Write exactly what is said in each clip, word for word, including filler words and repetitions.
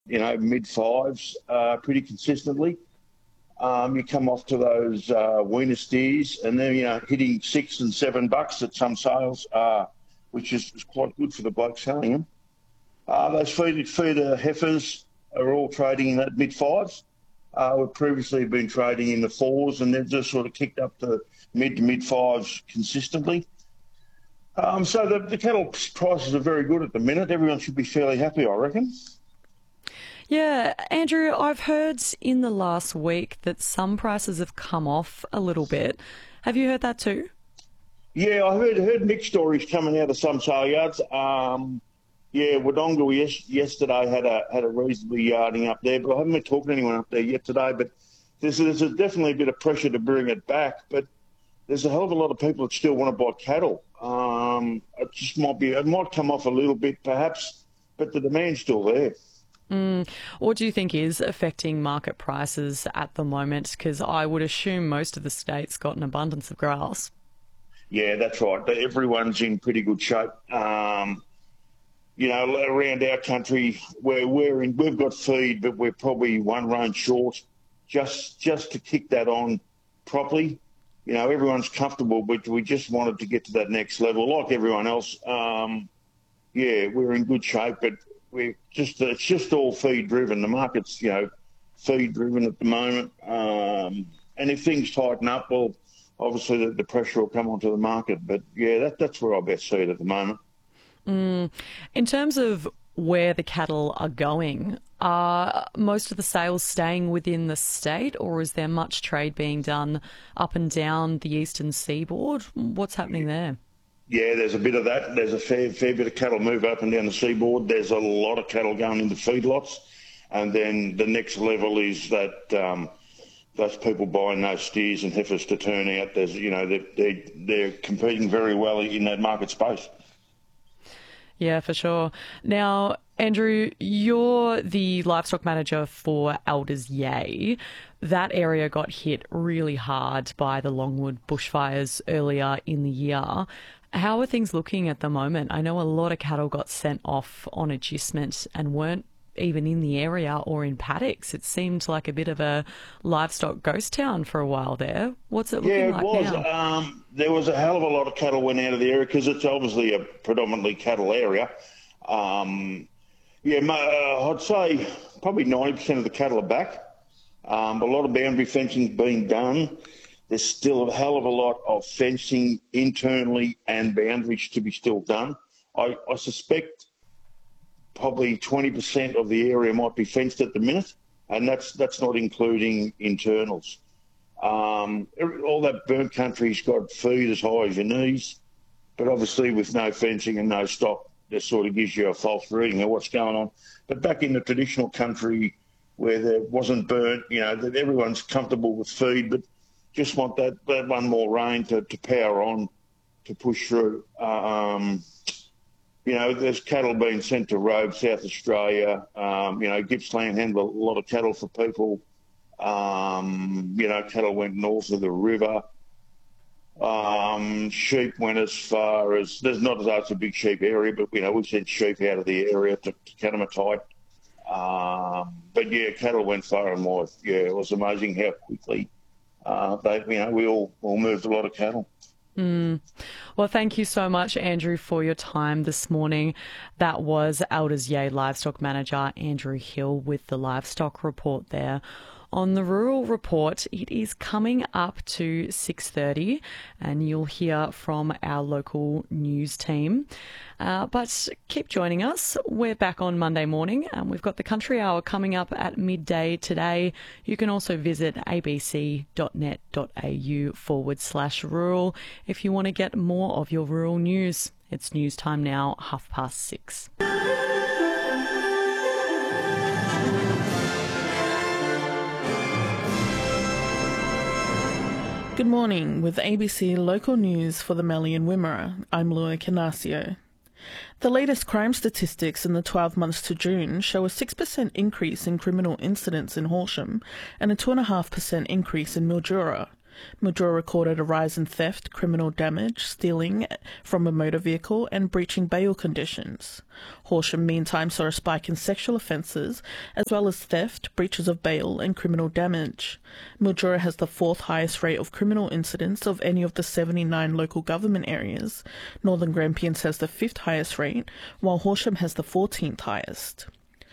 you know, mid fives uh, pretty consistently. Um, you come off to those uh, weaner steers, and then you know hitting six and seven bucks at some sales, uh, which is, is quite good for the bloke selling them. Uh, those feeder, feeder heifers are all trading in that mid fives. Uh, we've previously been trading in the fours, and they've just sort of kicked up to mid to mid fives consistently. Um, so the, the cattle prices are very good at the minute. Everyone should be fairly happy, I reckon. Yeah, Andrew, I've heard in the last week that some prices have come off a little bit. Have you heard that too? Yeah, I heard heard mixed stories coming out of some sale yards. Um, yeah, Wodonga yes, yesterday had a had a reasonably yarding up there, but I haven't been talking to anyone up there yet today. But there's, there's a, definitely a bit of pressure to bring it back. But there's a hell of a lot of people that still want to buy cattle. Um, it just might be it might come off a little bit, perhaps, but the demand's still there. Mm. What do you think is affecting market prices at the moment? Because I would assume most of the states got an abundance of grass. Yeah, that's right. Everyone's in pretty good shape. Um, you know, around our country, where we're in, we've got feed, but we're probably one range short. Just just to kick that on properly, you know, everyone's comfortable, but we just wanted to get to that next level, like everyone else. Um, yeah, we're in good shape, but we're just it's just all feed driven. The market's, you know, feed driven at the moment. Um, and if things tighten up, well, obviously the, the pressure will come onto the market. But yeah, that, that's where I best see it at the moment. Mm. In terms of where the cattle are going, are most of the sales staying within the state, or is there much trade being done up and down the eastern seaboard? What's happening there? Yeah, there's a bit of that. There's a fair fair bit of cattle move up and down the seaboard. There's a lot of cattle going into feedlots. And then the next level is that um, those people buying those steers and heifers to turn out. There's, you know, they're, they're, they're competing very well in that market space. Yeah, for sure. Now, Andrew, you're the livestock manager for Elders Yea. That area got hit really hard by the Longwood bushfires earlier in the year. How are things looking at the moment? I know a lot of cattle got sent off on agistment and weren't even in the area or in paddocks. It seemed like a bit of a livestock ghost town for a while there. What's it looking yeah, it like was. now? Um, there was a hell of a lot of cattle went out of the area because it's obviously a predominantly cattle area. Um, yeah, uh, I'd say probably ninety percent of the cattle are back. Um, a lot of boundary fencing's been done. There's still a hell of a lot of fencing internally and boundaries to be still done. I, I suspect probably twenty percent of the area might be fenced at the minute, and that's that's not including internals. Um, all that burnt country's got feed as high as your knees, but obviously with no fencing and no stock, that sort of gives you a false reading of what's going on. But back in the traditional country where there wasn't burnt, you know, that everyone's comfortable with feed, but just want that, that one more rain to, to power on, to push through. Um, you know, there's cattle being sent to Robe, South Australia. Um, you know, Gippsland handled a lot of cattle for people. Um, you know, cattle went north of the river. Um, sheep went as far as, there's not as much a big sheep area, but, you know, we sent sheep out of the area to, to Canamatite. Um, but, yeah, cattle went far and wide. Yeah, it was amazing how quickly Uh, they, you know, we all, all moved a lot of cattle. Mm. Well, thank you so much, Andrew, for your time this morning. That was Elders Yea Livestock Manager Andrew Hill with the Livestock Report there. On the Rural Report, it is coming up to six thirty and you'll hear from our local news team. Uh, but keep joining us. We're back on Monday morning and we've got the Country Hour coming up at midday today. You can also visit abc.net.au forward slash rural if you want to get more of your rural news. It's news time now, half past six. Good morning. With A B C Local News for the Mallee and Wimmera, I'm Lua Canasio. The latest crime statistics in the twelve months to June show a six percent increase in criminal incidents in Horsham and a two point five percent increase in Mildura. Mildura recorded a rise in theft, criminal damage, stealing from a motor vehicle and breaching bail conditions. Horsham meantime saw a spike in sexual offences as well as theft, breaches of bail and criminal damage. Mildura has the fourth highest rate of criminal incidents of any of the seventy-nine local government areas. Northern Grampians has the fifth highest rate, while Horsham has the fourteenth highest.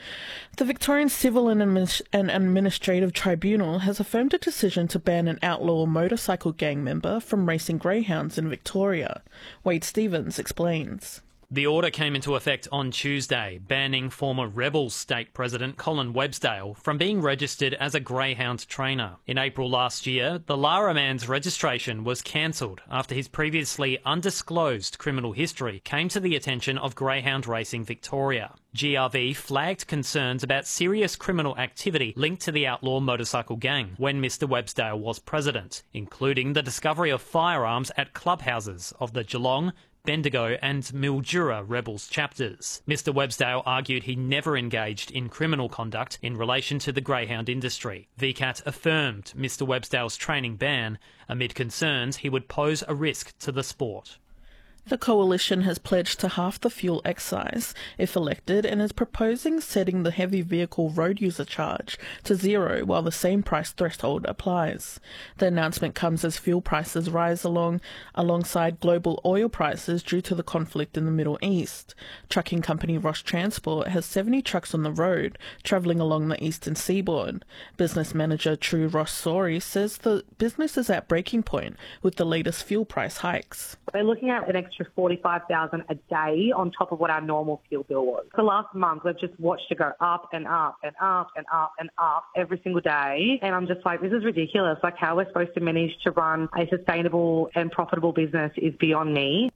The Victorian Civil and, Administ- and Administrative Tribunal has affirmed a decision to ban an outlaw motorcycle gang member from racing greyhounds in Victoria. Wade Stevens explains. The order came into effect on Tuesday, banning former Rebels state president Colin Websdale from being registered as a greyhound trainer. In April last year, the Lara man's registration was cancelled after his previously undisclosed criminal history came to the attention of Greyhound Racing Victoria. G R V flagged concerns about serious criminal activity linked to the outlaw motorcycle gang when Mister Websdale was president, including the discovery of firearms at clubhouses of the Geelong, Bendigo and Mildura Rebels chapters. Mister Websdale argued he never engaged in criminal conduct in relation to the greyhound industry. V CAT affirmed Mister Websdale's training ban amid concerns he would pose a risk to the sport. The Coalition has pledged to halve the fuel excise if elected and is proposing setting the heavy vehicle road user charge to zero while the same price threshold applies. The announcement comes as fuel prices rise along alongside global oil prices due to the conflict in the Middle East. Trucking company Ross Transport has seventy trucks on the road travelling along the eastern seaboard. Business manager True Ross Sori says the business is at breaking point with the latest fuel price hikes. We're looking at an extra forty-five thousand dollars a day on top of what our normal fuel bill was. The last month, we've just watched it go up and up and up and up and up every single day. And I'm just like, this is ridiculous. Like, how we're supposed to manage to run a sustainable and profitable business is beyond me.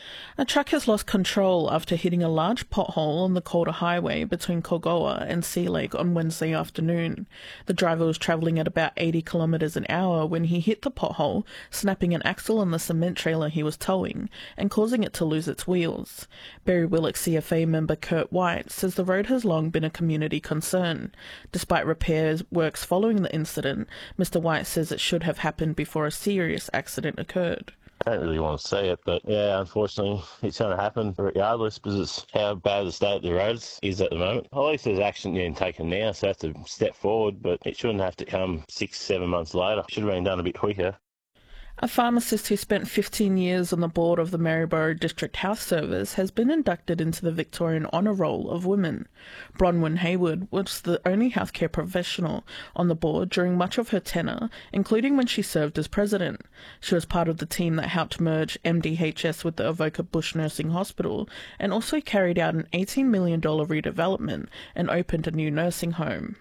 A truck has lost control after hitting a large pothole on the Calder Highway between Colgoa and Sea Lake on Wednesday afternoon. The driver was travelling at about eighty kilometres an hour when he hit the pothole, snapping an axle on the cement trailer he was towing and causing it to lose its wheels. Berry Willock C F A member Kurt White says the road has long been a community concern. Despite repairs works following the incident, Mister White says it should have happened before a serious accident occurred. I don't really want to see it, but yeah, unfortunately, it's going to happen regardless because it's how bad the state of the roads is at the moment. At least there's action being taken now, so I have to step forward, but it shouldn't have to come six, seven months later. It should have been done a bit quicker. A pharmacist who spent fifteen years on the board of the Maryborough District Health Service has been inducted into the Victorian Honour Roll of Women. Bronwyn Hayward was the only healthcare professional on the board during much of her tenure, including when she served as president. She was part of the team that helped merge M D H S with the Avoca Bush Nursing Hospital and also carried out an eighteen million dollars redevelopment and opened a new nursing home.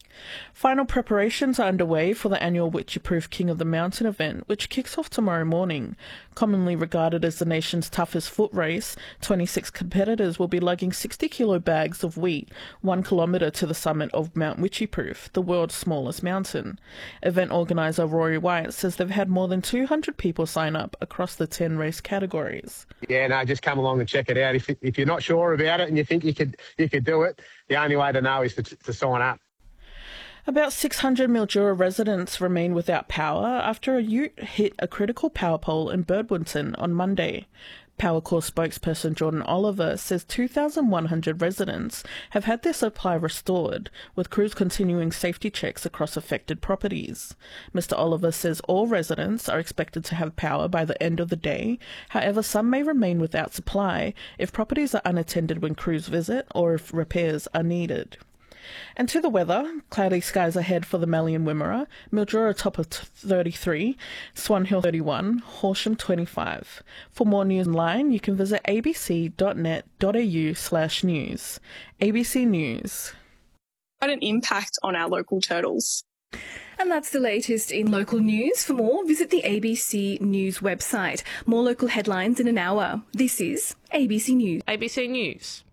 Final preparations are underway for the annual Witchy-Proof King of the Mountain event, which kicks off tomorrow morning. Commonly regarded as the nation's toughest foot race, twenty-six competitors will be lugging sixty kilo bags of wheat one kilometre to the summit of Mount Witchy-Proof, the world's smallest mountain. Event organiser Rory White says they've had more than two hundred people sign up across the ten race categories. Yeah, no, just come along and check it out. If if you're not sure about it and you think you could you could do it, the only way to know is to, to sign up. About six hundred Mildura residents remain without power after a ute hit a critical power pole in Birdwinton on Monday. Powercorp spokesperson Jordan Oliver says two thousand one hundred residents have had their supply restored, with crews continuing safety checks across affected properties. Mister Oliver says all residents are expected to have power by the end of the day. However, some may remain without supply if properties are unattended when crews visit or if repairs are needed. And to the weather, cloudy skies ahead for the Mallee and Wimmera, Mildura top of thirty-three, Swan Hill thirty-one, Horsham twenty-five. For more news online, you can visit abc.net.au slash news. A B C News. Quite an impact on our local turtles. And that's the latest in local news. For more, visit the A B C News website. More local headlines in an hour. This is A B C News. A B C News.